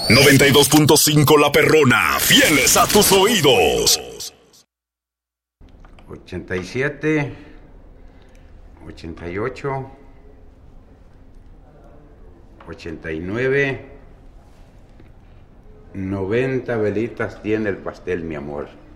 92.5 La Perrona, fieles a tus oídos. 87, 88, 89, 90 velitas tiene el pastel, mi amor.